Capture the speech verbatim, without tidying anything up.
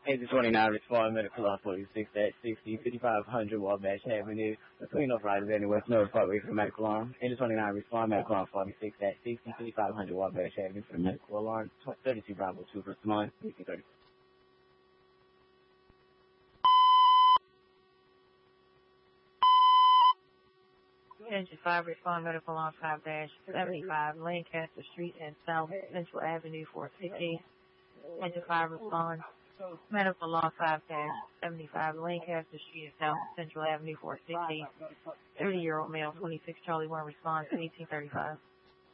Agent twenty-nine respond medical law forty-six at sixty, fifty-five hundred Wabash Avenue, between North Riders and West North Parkway for medical alarm. Agent twenty-nine respond medical alarm forty-six at sixty, fifty-five hundred Wabash Avenue for medical alarm. thirty-two Bravo two for Simone, fifty thirty. Engine five respond medical alarm five dash seventy-five Lancaster Street and South Central Avenue four sixty. Engine five respond medical alarm five dash seventy-five Lancaster Street and South Central Avenue four sixty. thirty year old male, twenty-six Charlie one responds eighteen thirty-five.